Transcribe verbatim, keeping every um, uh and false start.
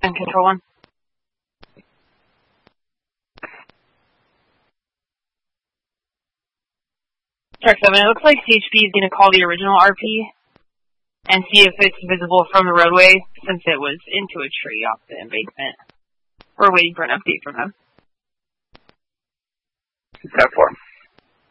And control one. Check seven. It looks like C H P is going to call the original R P and see if it's visible from the roadway since it was into a tree off the embankment. We're waiting for an update from them. Step four.